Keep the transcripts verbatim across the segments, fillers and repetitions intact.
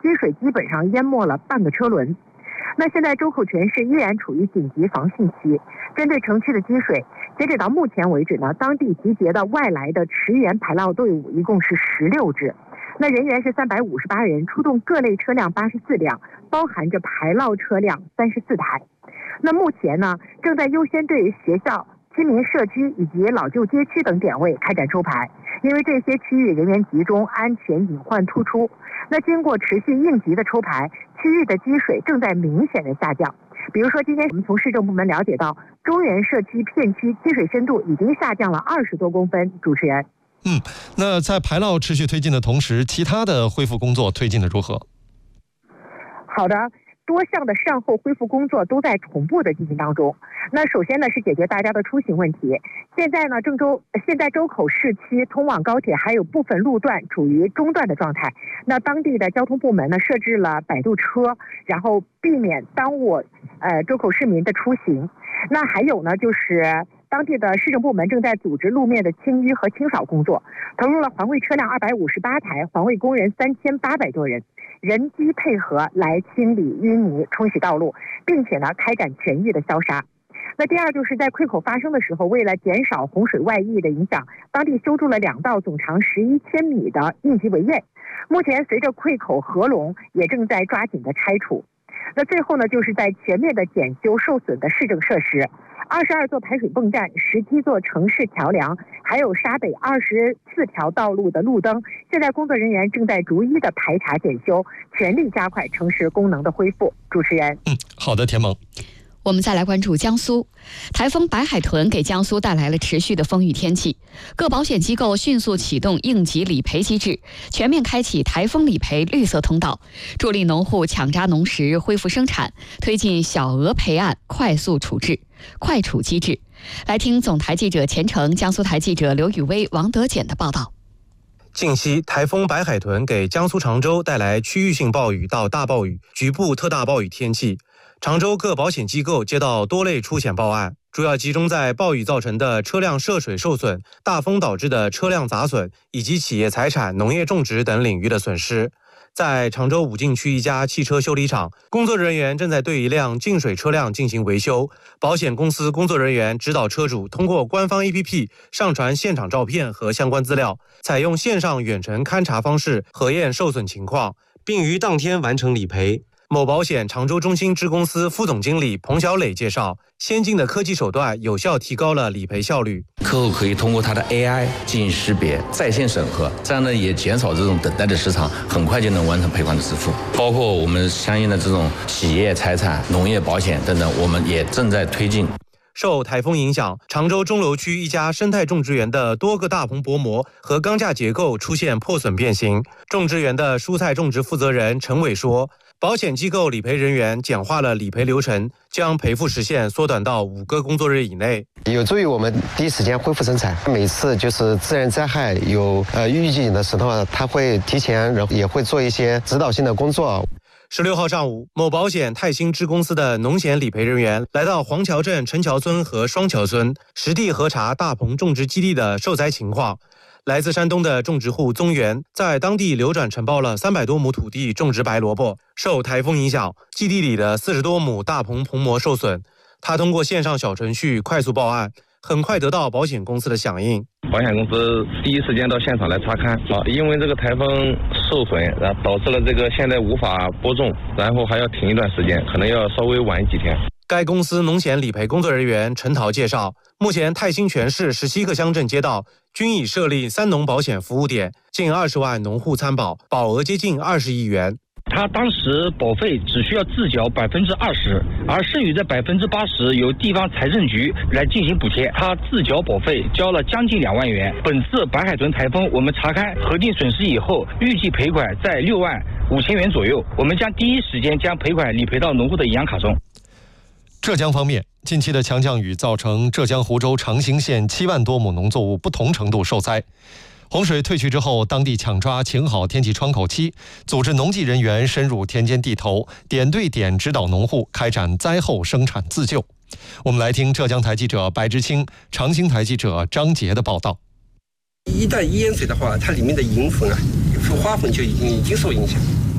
积水基本上淹没了半个车轮。那现在周口全市依然处于紧急防汛期，针对城区的积水，截止到目前为止呢，当地集结的外来的驰援排涝队伍一共是十六支，那人员是三百五十八人，出动各类车辆八十四辆，包含着排涝车辆三十四台。那目前呢，正在优先对学校、居民社区以及老旧街区等点位开展抽排，因为这些区域人员集中，安全隐患突出。那经过持续应急的抽排，区域的积水正在明显的下降。比如说，今天我们从市政部门了解到，中原社区片区积水深度已经下降了二十多公分。主持人， 嗯，那在排涝持续推进的同时，其他的恢复工作推进的如何？ 好的。多项的善后恢复工作都在同步的进行当中。那首先呢是解决大家的出行问题。现在呢，郑州现在周口市区通往高铁还有部分路段处于中断的状态。那当地的交通部门呢设置了摆渡车，然后避免耽误呃周口市民的出行。那还有呢就是当地的市政部门正在组织路面的清淤和清扫工作，投入了环卫车辆二百五十八台，环卫工人三千八百多人，人机配合来清理淤泥、冲洗道路，并且呢开展全域的消杀。那第二就是在溃口发生的时候，为了减少洪水外溢的影响，当地修筑了两道总长十一千米的应急围堰。目前随着溃口合拢，也正在抓紧的拆除。那最后呢，就是在全面的检修受损的市政设施，二十二座排水泵站、十七座城市桥梁，还有沙北二十四条道路的路灯，现在工作人员正在逐一的排查检修，全力加快城市功能的恢复。主持人， 嗯，好的，田萌。 我们再来关注江苏，台风白海豚给江苏带来了持续的风雨天气，各保险机构迅速启动应急理赔机制，全面开启台风理赔绿色通道，助力农户抢扎农时恢复生产，推进小额赔案快速处置、快处机制。来听总台记者钱成、江苏台记者刘雨薇、王德简的报道。 近期，台风白海豚给江苏常州带来区域性暴雨到大暴雨、局部特大暴雨天气。常州各保险机构接到多类出险报案，主要集中在暴雨造成的车辆涉水受损、大风导致的车辆砸损以及企业财产、农业种植等领域的损失。在常州武进区一家汽车修理厂，工作人员正在对一辆进水车辆进行维修，保险公司工作人员指导车主通过官方 A P P 上传现场照片和相关资料，采用线上远程勘查方式核验受损情况，并于当天完成理赔。某保险常州中心支公司副总经理彭小磊介绍，先进的科技手段有效提高了理赔效率。 客户可以通过他的 A I 进行识别、在线审核，这样呢也减少这种等待的时长，很快就能完成赔款的支付。包括我们相应的这种企业财产、农业保险等等，我们也正在推进。 受台风影响，常州钟楼区一家生态种植园的多个大棚薄膜和钢架结构出现破损变形。种植园的蔬菜种植负责人陈伟说，保险机构理赔人员简化了理赔流程，将赔付时限缩短到五个工作日以内， 有助于我们第一时间恢复生产。每次就是自然灾害有呃预警的时候，他会提前也会做一些指导性的工作。 十六号上午，某保险泰兴支公司的农险理赔人员来到黄桥镇陈桥村和双桥村，实地核查大棚种植基地的受灾情况。来自山东的种植户宗元在当地流转承包了三百多亩土地种植白萝卜，受台风影响，基地里的四十多亩大棚棚膜受损。他通过线上小程序快速报案，很快得到保险公司的响应。 保险公司第一时间到现场来查看，啊，因为这个台风受损，然后导致了这个现在无法播种，然后还要停一段时间，可能要稍微晚几天。 该公司农险理赔工作人员陈桃介绍，目前泰兴全市十七个乡镇街道均已设立三农保险服务点，近二十万农户参保，保额接近二十亿元。 他当时保费只需要自缴百分之二十，而剩余的百分之八十由地方财政局来进行补贴。他自缴保费交了将近两万元。本次白海豚台风，我们查看核定损失以后，预计赔款在六万五千元左右。我们将第一时间将赔款理赔到农户的银行卡中。 浙江方面，近期的强降雨造成浙江湖州长兴县七万多亩农作物不同程度受灾。洪水退去之后，当地抢抓晴好天气窗口期，组织农技人员深入田间地头，点对点指导农户开展灾后生产自救。我们来听浙江台记者白之清、长兴台记者张杰的报道。 一旦淹水的话，它里面的银粉啊，花粉就已经已经受影响。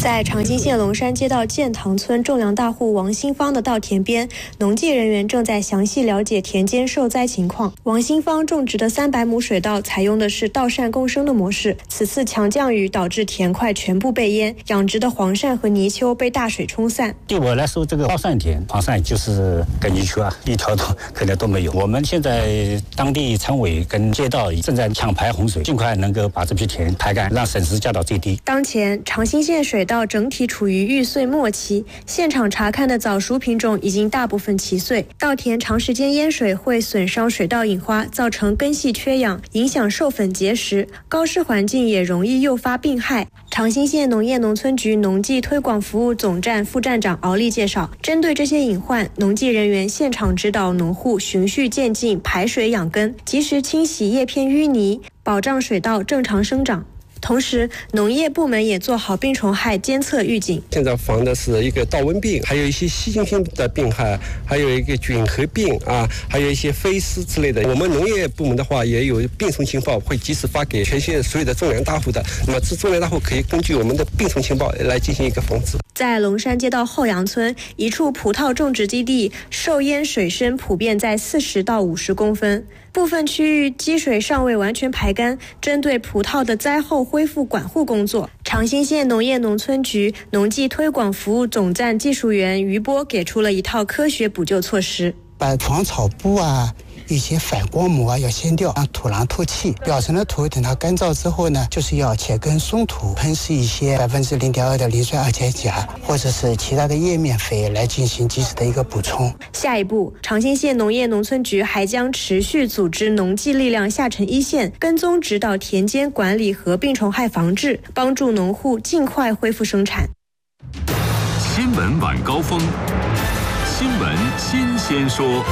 在长兴县龙山街道建塘村种粮大户王新芳的稻田边，农技人员正在详细了解田间受灾情况。王新芳种植的三百亩水稻采用的是稻扇共生的模式，此次强降雨导致田块全部被淹，养殖的黄鳝和泥鳅被大水冲散。 对我来说，这个稻扇田黄鳝就是跟泥鳅啊，一条都可能都没有。我们现在当地村委跟街道正在抢排洪水，尽快能够把这批田排干，让损失降到最低。 当前长兴县水稻整体处于育穗末期，现场查看的早熟品种已经大部分齐穗。稻田长时间淹水会损伤水稻引花，造成根系缺氧，影响授粉结实。高湿环境也容易诱发病害。长兴县农业农村局农技推广服务总站副站长敖丽介绍，针对这些隐患，农技人员现场指导农户循序渐进排水养根，及时清洗叶片淤泥，保障水稻正常生长。同时，农业部门也做好病虫害监测预警。 现在防的是一个稻瘟病，还有一些细菌性的病害，还有一个菌核病啊，还有一些飞虱之类的。我们农业部门的话，也有病虫情报，会及时发给全县所有的种粮大户的。那么，这种粮大户可以根据我们的病虫情报来进行一个防治。 在龙山街道后杨村一处葡萄种植基地，受淹水深普遍在四十到五十公分。部分区域积水尚未完全排干，针对葡萄的灾后恢复管护工作，长兴县农业农村局农技推广服务总站技术员于波给出了一套科学补救措施。 把防草布啊，一些反光膜啊要掀掉，让土壤透气。表层的土等它干燥之后呢，就是要切根松土，喷施一些百分之零点二的磷酸二钾钾，或者是其他的叶面肥来进行及时的一个补充。 下一步，长兴县农业农村局还将持续组织农技力量下沉一线，跟踪指导田间管理和病虫害防治，帮助农户尽快恢复生产。 新闻晚高峰，新闻新鲜说。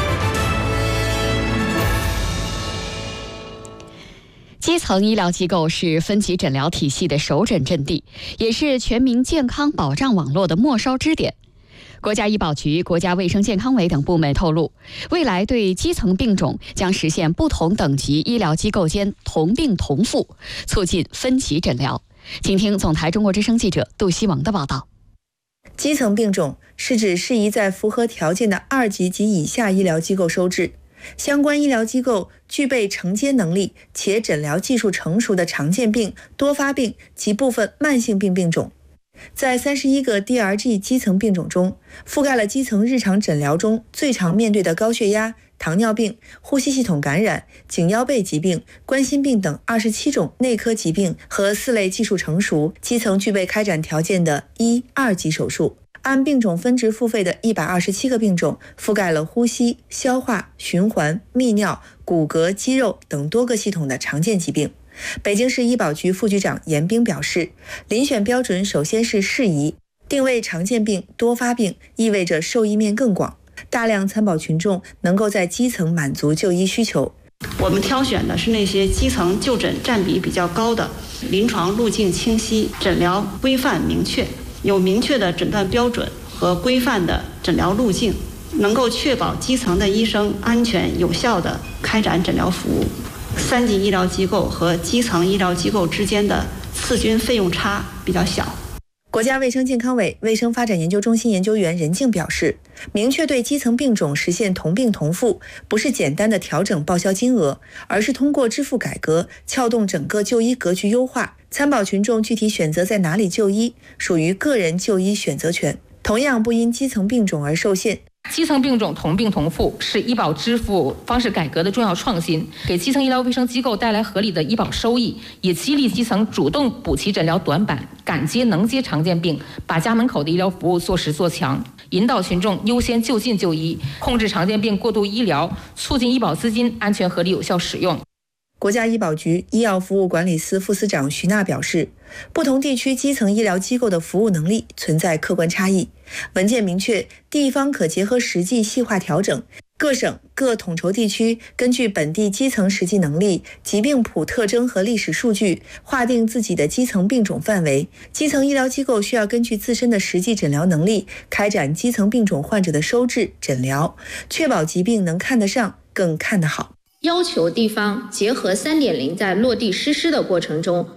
基层医疗机构是分级诊疗体系的首诊阵地，也是全民健康保障网络的末梢支点。国家医保局、国家卫生健康委等部门透露，未来对基层病种将实现不同等级医疗机构间同病同付，促进分级诊疗。请听总台中国之声记者杜希萌的报道。 基层病种是指适宜在符合条件的二级及以下医疗机构收治。相关医疗机构具备承接能力且诊疗技术成熟的常见病、多发病及部分慢性病病种。在三十一个 D R G 基层病种中，覆盖了基层日常诊疗中最常面对的高血压、糖尿病、呼吸系统感染、颈腰背疾病、冠心病等二十七种内科疾病和四类技术成熟、基层具备开展条件的一、二级手术。按病种分值付费的一百二十七个病种，覆盖了呼吸、消化、循环、泌尿、骨骼、肌肉等多个系统的常见疾病。北京市医保局副局长严兵表示，遴选标准首先是适宜，定位常见病、多发病，意味着受益面更广，大量参保群众能够在基层满足就医需求。 我们挑选的是那些基层就诊占比比较高的，临床路径清晰，诊疗规范明确，有明确的诊断标准和规范的诊疗路径，能够确保基层的医生安全有效地开展诊疗服务。三级医疗机构和基层医疗机构之间的次均费用差比较小。 国家卫生健康委卫生发展研究中心研究员任静表示，明确对基层病种实现同病同付，不是简单的调整报销金额，而是通过支付改革撬动整个就医格局优化，参保群众具体选择在哪里就医，属于个人就医选择权，同样不因基层病种而受限。 基层病种同病同付是医保支付方式改革的重要创新，给基层医疗卫生机构带来合理的医保收益，也激励基层主动补齐诊疗短板，敢接能接常见病，把家门口的医疗服务做实做强，引导群众优先就近就医，控制常见病过度医疗，促进医保资金安全合理有效使用。 国家医保局医药服务管理司副司长徐娜表示，不同地区基层医疗机构的服务能力存在客观差异，文件明确地方可结合实际细化调整，各省各统筹地区根据本地基层实际能力、疾病谱特征和历史数据，划定自己的基层病种范围。基层医疗机构需要根据自身的实际诊疗能力，开展基层病种患者的收治诊疗，确保疾病能看得上更看得好。 要求地方结合 三点零 在落地实施的过程中，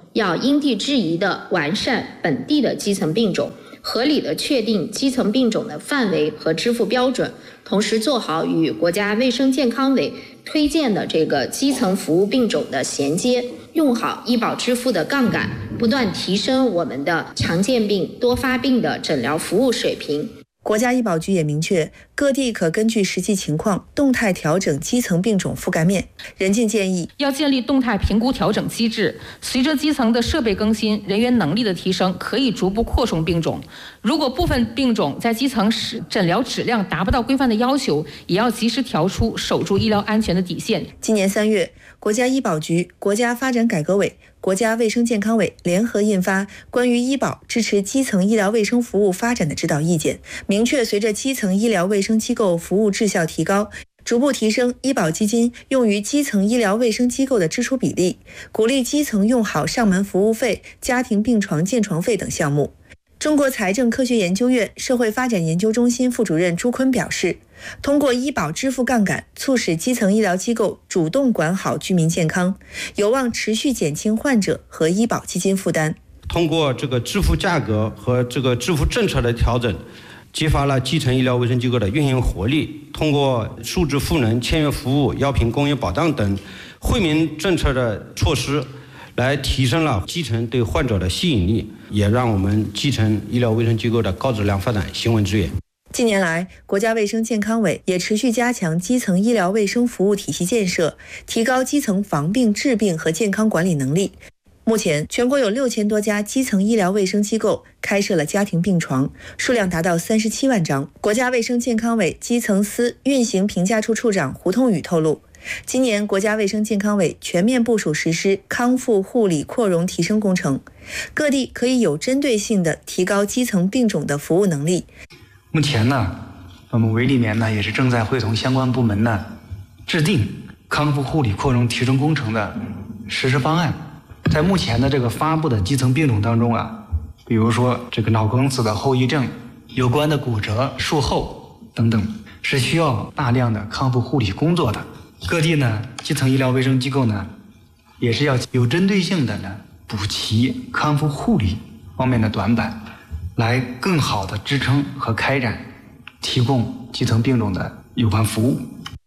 要因地制宜地完善本地的基层病种，合理地确定基层病种的范围和支付标准，同时做好与国家卫生健康委推荐的这个基层服务病种的衔接，用好医保支付的杠杆，不断提升我们的常见病、多发病的诊疗服务水平。 国家医保局也明确，各地可根据实际情况动态调整基层病种覆盖面。任静建议， 要建立动态评估调整机制，随着基层的设备更新、人员能力的提升，可以逐步扩充病种。如果部分病种在基层诊疗质量达不到规范的要求，也要及时调出，守住医疗安全的底线。 今年三月，国家医保局、国家发展改革委、国家卫生健康委联合印发《关于医保支持基层医疗卫生服务发展的指导意见》，明确随着基层医疗卫生机构服务质效提高，逐步提升医保基金用于基层医疗卫生机构的支出比例，鼓励基层用好上门服务费、家庭病床建床费等项目。中国财政科学研究院社会发展研究中心副主任朱坤表示，通过医保支付杠杆，促使基层医疗机构主动管好居民健康，有望持续减轻患者和医保基金负担。 通过这个支付价格和这个支付政策的调整，激发了基层医疗卫生机构的运营活力。通过数字赋能、签约服务、药品供应保障等惠民政策的措施，来提升了基层对患者的吸引力，也让我们基层医疗卫生机构的高质量发展行稳致远。 近年来，国家卫生健康委也持续加强基层医疗卫生服务体系建设，提高基层防病治病和健康管理能力。目前，全国有六千多家基层医疗卫生机构开设了家庭病床，数量达到三十七万张。国家卫生健康委基层司运行评价处处长胡通宇透露，今年国家卫生健康委全面部署实施康复护理扩容提升工程，各地可以有针对性地提高基层病种的服务能力。 目前呢，我们委里面呢也是正在会同相关部门呢制定康复护理扩容提升工程的实施方案。在目前的这个发布的基层病种当中啊，比如说这个脑梗死的后遗症、有关的骨折术后等等，是需要大量的康复护理工作的。各地呢，基层医疗卫生机构呢，也是要有针对性的呢补齐康复护理方面的短板，来更好的支撑和开展提供基层病种的有关服务。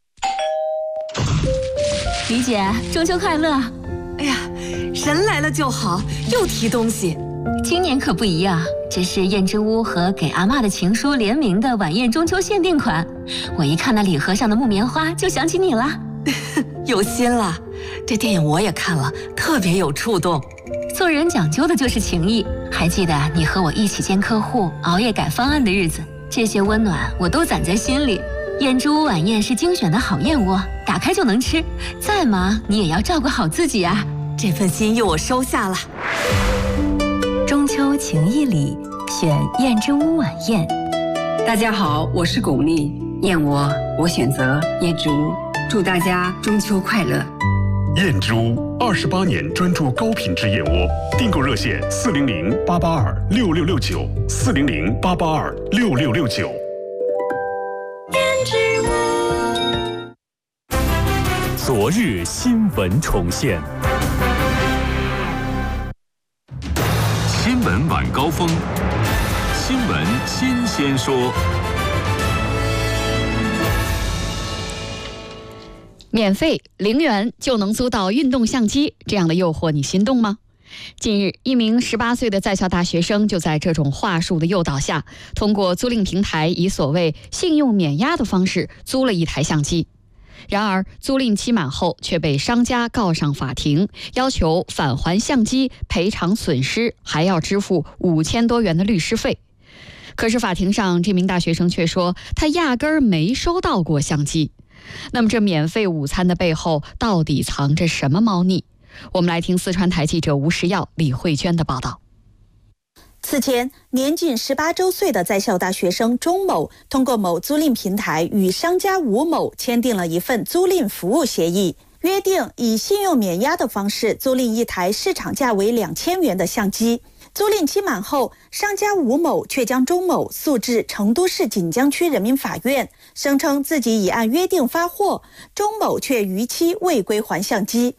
李姐，中秋快乐！ 哎呀，人来了就好，又提东西。 今年可不一样，这是燕之屋和给阿嬷的情书联名的晚宴中秋限定款。我一看那礼盒上的木棉花，就想起你了。 有心了，这电影我也看了，特别有触动。 做人讲究的就是情谊，还记得你和我一起见客户、熬夜改方案的日子，这些温暖我都攒在心里。燕之屋晚宴是精选的好燕窝，打开就能吃，再忙你也要照顾好自己啊。 这份心意我收下了。 中秋情谊里，选燕之屋晚宴。 大家好，我是巩俐，燕窝我选择燕之屋，祝大家中秋快乐。 燕之屋二十八年专注高品质燕窝，订购热线四零零八八二六六六九四零零八八二六六六九。 燕之屋。 昨日新闻重现。新闻晚高峰，新闻新鲜说。 免费零元就能租到运动相机，这样的诱惑你心动吗？近日，一名十八岁的在校大学生就在这种话术的诱导下，通过租赁平台以所谓信用免押的方式租了一台相机。然而，租赁期满后却被商家告上法庭，要求返还相机、赔偿损失，还要支付五千多元的律师费。可是法庭上，这名大学生却说他压根儿没收到过相机。那么这免费午餐的背后到底藏着什么猫腻？我们来听四川台记者吴时耀、李慧娟的报道。 此前，年仅十八周岁的在校大学生钟某通过某租赁平台与商家吴某签订了一份租赁服务协议，约定以信用免押的方式租赁一台市场价为两千元的相机。租赁期满后，商家吴某却将钟某诉至成都市锦江区人民法院，声称自己已按约定发货，钟某却逾期未归还相机。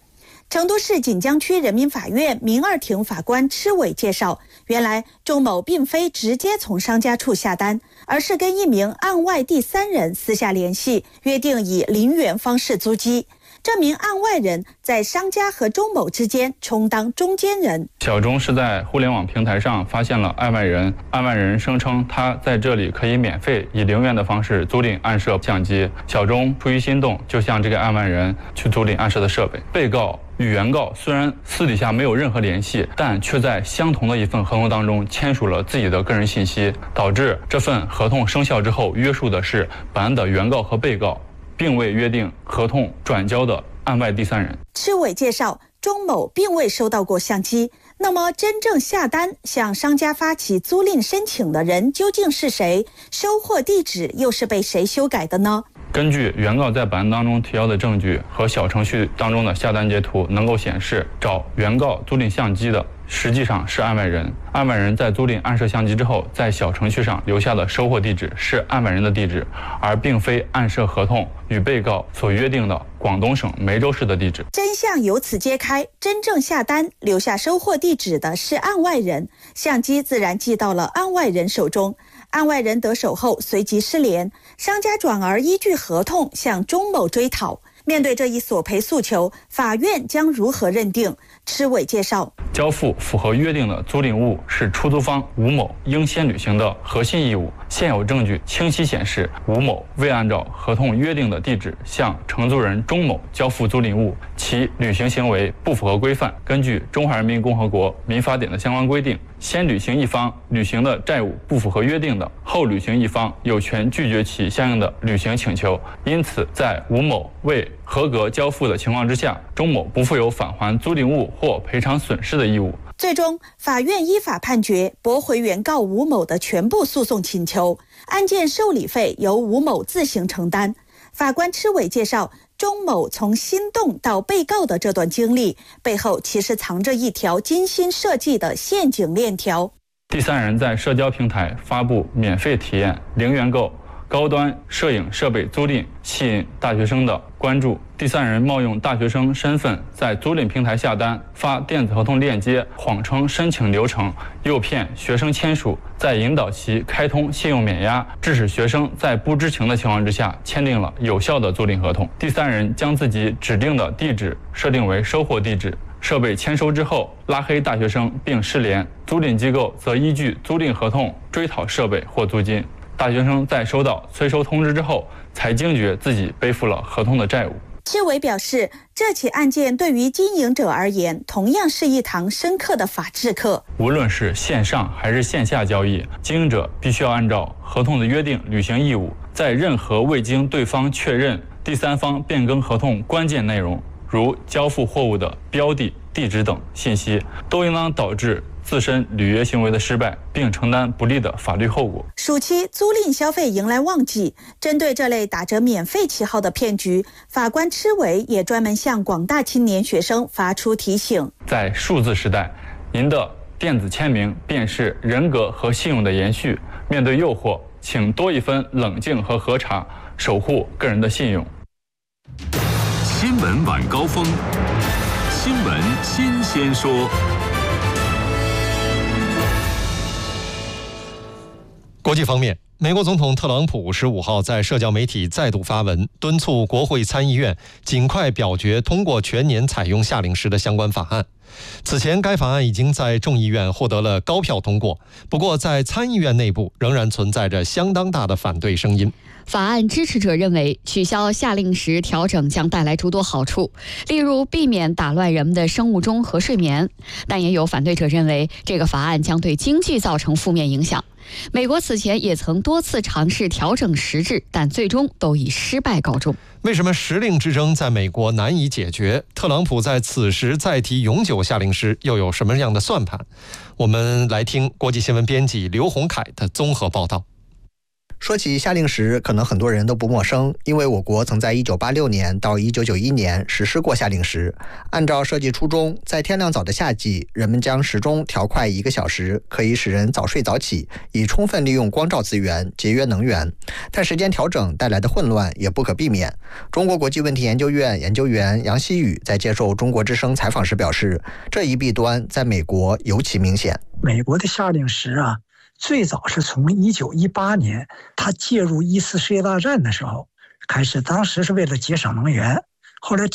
成都市锦江区人民法院民二庭法官吃伟介绍，原来钟某并非直接从商家处下单，而是跟一名案外第三人私下联系，约定以零元方式租机。这名案外人在商家和钟某之间充当中间人。 小钟是在互联网平台上发现了案外人，案外人声称他在这里可以免费以零元的方式租赁案摄相机。小钟出于心动，就向这个案外人去租赁案摄的设备。被告与原告虽然私底下没有任何联系，但却在相同的一份合同当中签署了自己的个人信息，导致这份合同生效之后约束的是本案的原告和被告，并未约定合同转交的案外第三人。 吃伟介绍，钟某并未收到过相机，那么真正下单向商家发起租赁申请的人究竟是谁？收货地址又是被谁修改的呢？ 根据原告在本案当中提交的证据和小程序当中的下单截图，能够显示找原告租赁相机的实际上是案外人。案外人在租赁案摄相机之后，在小程序上留下的收货地址是案外人的地址，而并非案摄合同与被告所约定的广东省梅州市的地址。 真相由此揭开，真正下单留下收货地址的是案外人，相机自然寄到了案外人手中。案外人得手后随即失联，商家转而依据合同向钟某追讨。面对这一索赔诉求，法院将如何认定？吃伟介绍， 交付符合约定的租赁物是出租方吴某应先履行的核心义务。现有证据清晰显示，吴某未按照合同约定的地址向承租人钟某交付租赁物，其履行行为不符合规范。根据《中华人民共和国民法典》的相关规定，先履行一方履行的债务不符合约定的，后履行一方有权拒绝其相应的履行请求。因此，在吴某未合格交付的情况之下，钟某不负有返还租赁物或赔偿损失的义务。 最终，法院依法判决驳回原告吴某的全部诉讼请求，案件受理费由吴某自行承担。法官吃伟介绍，钟某从心动到被告的这段经历背后，其实藏着一条精心设计的陷阱链条。 第三人在社交平台发布免费体验零元购高端摄影设备租赁，吸引大学生的关注。第三人冒用大学生身份在租赁平台下单，发电子合同链接，谎称申请流程，诱骗学生签署，再引导其开通信用免押，致使学生在不知情的情况之下签订了有效的租赁合同。第三人将自己指定的地址设定为收货地址，设备签收之后拉黑大学生并失联，租赁机构则依据租赁合同追讨设备或租金。大学生在收到催收通知之后，才惊觉自己背负了合同的债务。 吃伟表示，这起案件对于经营者而言，同样是一堂深刻的法治课。 无论是线上还是线下交易，经营者必须要按照合同的约定履行义务，在任何未经对方确认、第三方变更合同关键内容，如交付货物的标的、地址等信息，都应当导致自身履约行为的失败，并承担不利的法律后果。 暑期租赁消费迎来旺季，针对这类打着免费旗号的骗局，法官吃伟也专门向广大青年学生发出提醒： 在数字时代，您的电子签名便是人格和信用的延续。面对诱惑，请多一分冷静和核查，守护个人的信用。 新闻晚高峰，新闻新鲜说。 国际方面，美国总统特朗普十五号在社交媒体再度发文，敦促国会参议院尽快表决通过全年采用夏令时的相关法案。此前，该法案已经在众议院获得了高票通过，不过在参议院内部仍然存在着相当大的反对声音。 法案支持者认为，取消夏令时调整将带来诸多好处，例如避免打乱人们的生物钟和睡眠。但也有反对者认为，这个法案将对经济造成负面影响。美国此前也曾多次尝试调整时制，但最终都以失败告终。 为什么时令之争在美国难以解决？特朗普在此时再提永久夏令时，又有什么样的算盘？我们来听国际新闻编辑刘洪凯的综合报道。 说起夏令时，可能很多人都不陌生，因为我国曾在一九八六年到一九九一年实施过夏令时。按照设计初衷，在天亮早的夏季，人们将时钟调快一个小时，可以使人早睡早起，以充分利用光照资源，节约能源。但时间调整带来的混乱也不可避免。中国国际问题研究院研究员杨希宇在接受中国之声采访时表示，这一弊端在美国尤其明显。 美国的夏令时啊，最早是从一九一八年他介入一次世界大战的时候开始，当时是为了节省能源，后来